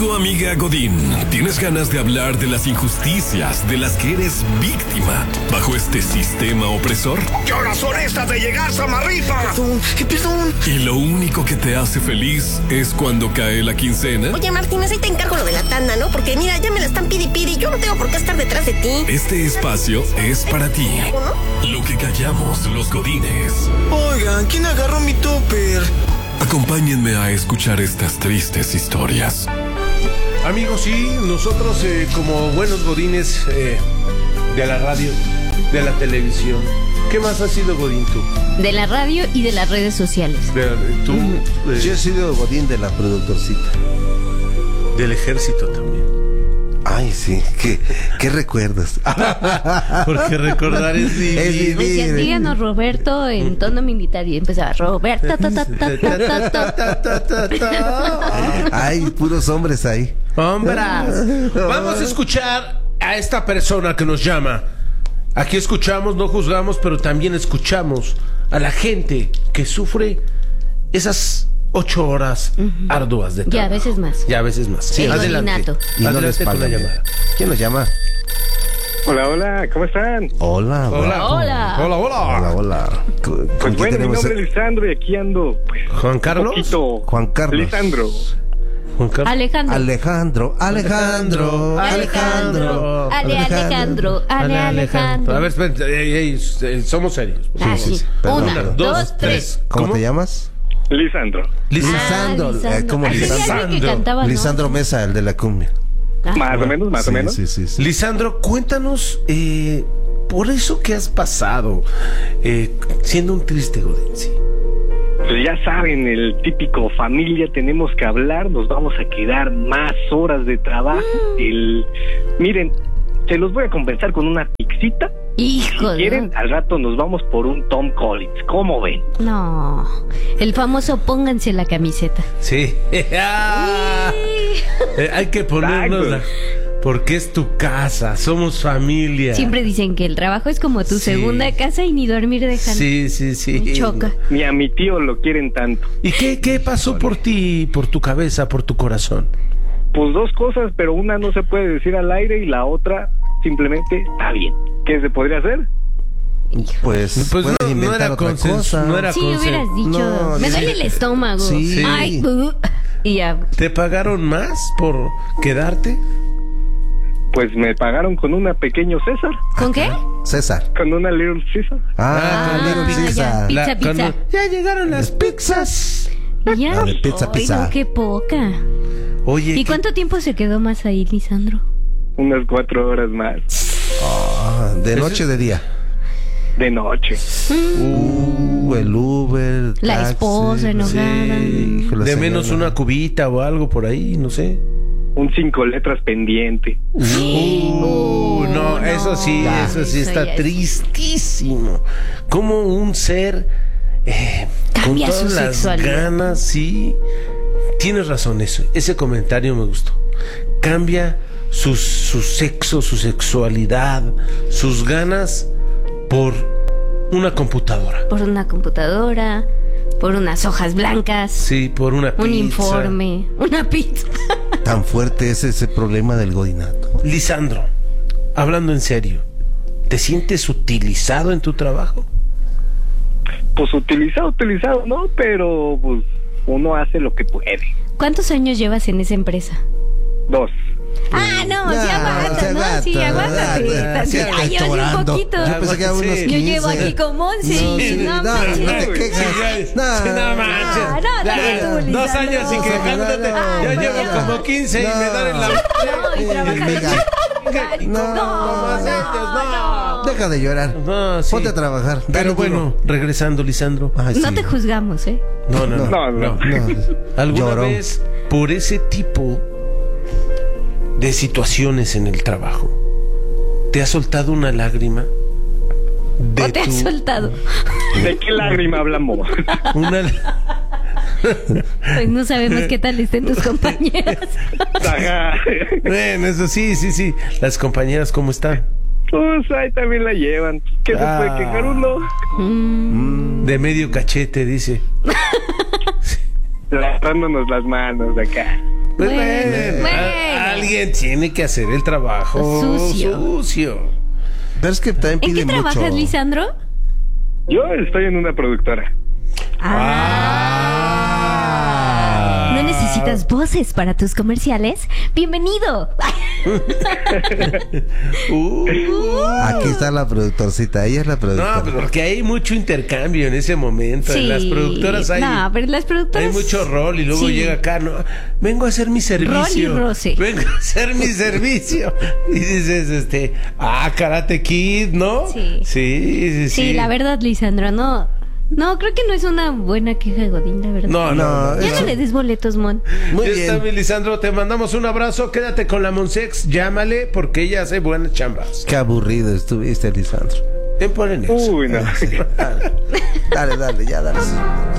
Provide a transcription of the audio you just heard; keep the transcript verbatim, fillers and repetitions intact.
Amigo, amiga Godín, ¿tienes ganas de hablar de las injusticias de las que eres víctima bajo este sistema opresor? ¿Qué horas son estas de llegar, Samarripa? Perdón, ¿qué perdón? Y lo único que te hace feliz es cuando cae la quincena. Oye, Martínez, ahí te encargo lo de la tanda, ¿no? Porque mira, ya me la están pidi pidi y yo no tengo por qué estar detrás de ti. Este espacio es para ti. Lo que callamos los godines. Oigan, ¿quién agarró mi topper? Acompáñenme a escuchar estas tristes historias. Amigos, sí, nosotros eh, como buenos godines eh, de la radio, de la televisión. ¿Qué más has sido godín tú? De la radio y de las redes sociales. De, tú, uh-huh. eh, Yo he sido godín de la productorcita. Del ejército también. Ay, sí, qué, qué recuerdos. Porque recordar es vivir. Es vivir. Me decían, díganos Roberto en tono militar y empezaba Roberto. Ta, ta, ta, ta, ta, ta. Ay, puros hombres ahí. Hombras. Vamos a escuchar a esta persona que nos llama. Aquí escuchamos, no juzgamos, pero también escuchamos a la gente que sufre esas ocho horas uh-huh. arduas de trabajo. Ya a veces más. Ya a veces más. Sí, el adelante. Godinato. Y no adelante con la llamada. ¿Quién nos llama? Hola, hola, ¿cómo están? Hola, hola, hola, hola, hola, hola, hola. ¿Con, pues con bueno, mi nombre el... es Lisandro y aquí ando. Pues, Juan Carlos. Poquito. Juan Carlos. Lisandro. Juan Carlos. Alejandro. Alejandro, Alejandro, Alejandro, Ale Alejandro, Ale Alejandro. A ver, espera, ey, ey, somos serios. Ah, sí. sí. Una, Perdón, dos, dos, tres. ¿Cómo, ¿Cómo te llamas? Lisandro. Lisandro. Ah, Lisandro. Eh, como Ay, Lisandro. que cantaba, ¿no? Lisandro Mesa, el de la cumbia. Ah. Más o menos, más sí, o menos. Sí, sí, sí. Lisandro, cuéntanos eh, por eso que has pasado eh, siendo un triste godín, sí. Pues ya saben, el típico familia, tenemos que hablar, nos vamos a quedar más horas de trabajo. El, miren, se los voy a compensar con una pixita. Hijo, si quieren, ¿no? al rato nos vamos por un Tom Collins. ¿Cómo ven? No, el famoso pónganse la camiseta. Sí. Ah, eh, hay que ponernos la, porque es tu casa, somos familia. Siempre dicen que el trabajo es como tu Sí. segunda casa y ni dormir dejan. Sí, sí, sí. Me choca. Ni a mi tío lo quieren tanto. ¿Y qué, qué pasó por ti, por tu cabeza, por tu corazón? Pues dos cosas, pero una no se puede decir al aire y la otra simplemente está bien. ¿Qué se podría hacer? Pues, Pues puedes no, no inventar era otra consenso, cosa. no era Sí, consen- hubieras dicho, No, me sí. duele el estómago. Sí. Ay, uh, y ya. ¿Te pagaron más por quedarte? Pues me pagaron con una pequeño César, ¿Con qué? César. con una Little César. Ah, con Little ya. César. Pizza, La- pizza. cuando- ya llegaron las pizzas. Y ya. A ver, pizza, Ay, pizza. no, qué poca. Oye, ¿Y ¿qué- cuánto tiempo se quedó más ahí, Lisandro? Unas cuatro horas más. Ah, ¿de noche o de día? De noche. Uh, el Uber, La taxi, esposa enojada. sí, hijo, la de menos señora. una cubita o algo por ahí, no sé. Un cinco letras pendiente. Uh, no, eso sí, Ya. eso sí Eso está ya es- tristísimo. Como un ser eh, con Cambia todas su las sexualidad. ganas, sí. Tienes razón, eso. Ese comentario me gustó. Cambia su, su sexo, su sexualidad, sus ganas por una computadora. Por una computadora, por unas hojas blancas, Sí, por una pizza. un informe, una pizza. Tan fuerte es ese problema del godinato. Lisandro, hablando en serio, ¿te sientes utilizado en tu trabajo? Pues utilizado, utilizado, ¿no? Pero pues uno hace lo que puede. ¿Cuántos años llevas en esa empresa? Dos. Ah, no, No, sí se aguanta, ¿no? aguanta, Sí, aguántate. aguanta, sí, Ay, llevas un llorando. poquito. Yo pensé que era unos Sí. Yo llevo quince. aquí como once. No, sí, no, no, manches. no te Uy, quejes. Sí, No, sí, no manches. No, no, Ya, no, tú, dos Lisandro. años y No, quejándote. no, Yo no, llevo no. como quince y me dan en la... No, y trabajando. Amiga, No, no, no, no. deja de llorar. No, sí. Ponte a trabajar. Pero Dale bueno, duro. regresando, Lisandro. Ay, No sí. te juzgamos, ¿eh? No, no, no. No, no. No. ¿Alguna Lloró. vez por ese tipo de situaciones en el trabajo te ha soltado una lágrima? De ¿O te has tu- soltado? ¿De qué lágrima hablamos? Una... Pues no sabemos qué tal estén tus compañeras. Ajá. Bueno, eso sí, sí, sí. Las compañeras, ¿cómo están? Pues ahí también la llevan. ¿Qué se Ah. puede quejar uno? Mm, De medio cachete, dice. Lavándonos las manos de acá. Pues Bueno, bueno, bueno. a- alguien tiene que hacer el trabajo Sucio. sucio. Pero es que también ¿En pide qué trabajas, mucho. Lisandro? Yo estoy en una productora. Ah. ¿No necesitas voces para tus comerciales? ¡Bienvenido! Uh, Aquí está la productorcita, ella es la productora. no, pero porque hay mucho intercambio en ese momento. En las productoras hay, No, pero las productoras... hay mucho rol y luego Sí. llega acá, no, vengo a hacer mi servicio. Rol y roce. Vengo a hacer mi servicio. Y dices, este, ah, Karate Kid, ¿no? Sí. Sí, sí, sí. Sí, la verdad, Lisandro, no... No, creo que no es una buena queja de Godín, la verdad. No, no, no. Ya eso- no le des boletos, Mon. Muy Ya está, bien. mi Lisandro, te mandamos un abrazo. Quédate con la Monsex, llámale porque ella hace buenas chambas. Qué aburrido estuviste, Lisandro. Te ponen eso. Uy, no. Dale, dale, dale, ya dale.